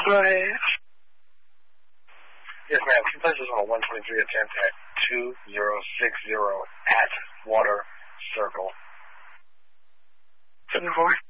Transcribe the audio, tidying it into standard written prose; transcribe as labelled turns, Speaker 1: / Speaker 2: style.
Speaker 1: Right.
Speaker 2: Yes, ma'am. Two places on a 123 attempt at 2060 at Water Circle.
Speaker 1: 74.